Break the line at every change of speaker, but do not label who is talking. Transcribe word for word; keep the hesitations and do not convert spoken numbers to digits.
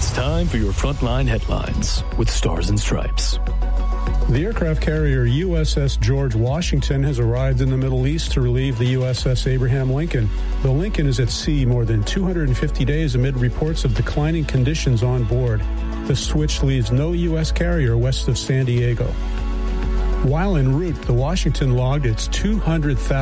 It's time for your Frontline Headlines with Stars and Stripes.
The aircraft carrier U S S George Washington has arrived in the Middle East to relieve the U S S Abraham Lincoln. The Lincoln is at sea more than two hundred fifty days amid reports of declining conditions on board. The switch leaves no U S carrier west of San Diego. While en route, the Washington logged its two hundred thousand